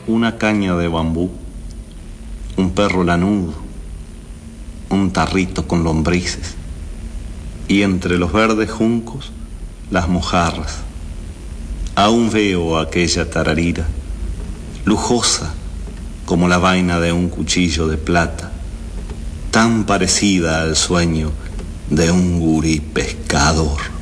una caña de bambú, un perro lanudo, un tarrito con lombrices, y entre los verdes juncos, las mojarras. Aún veo aquella tararira, lujosa como la vaina de un cuchillo de plata, tan parecida al sueño de un gurí pescador.